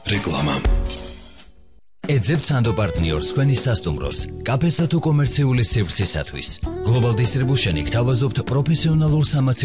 რეკლამა. ეძებთ სანდო პარტნიორს თქვენი სასტუმროს, კაფესა თუ კომერციული სივრცისათვის. Global Distribution-ი გთავაზობთ პროფესიონალურ სამაცე